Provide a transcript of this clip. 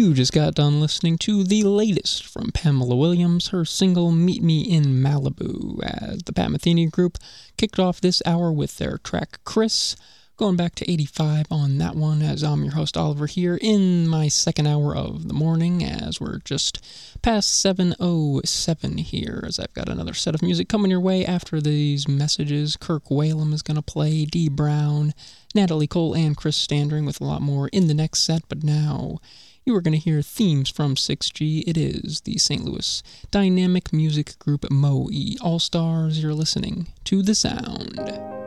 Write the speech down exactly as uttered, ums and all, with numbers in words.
You just got done listening to the latest from Pamela Williams, her single Meet Me in Malibu, as the Pat Metheny Group kicked off this hour with their track Chris, going back to eighty-five on that one, as I'm your host Oliver here in my second hour of the morning, as we're just past seven oh seven here, as I've got another set of music coming your way after these messages. Kirk Whalum is going to play, Dee Brown, Natalie Cole, and Chris Standring with a lot more in the next set, but now you are going to hear themes from six G. It is the Saint Louis dynamic music group Moe All-Stars. You're listening to The Sound.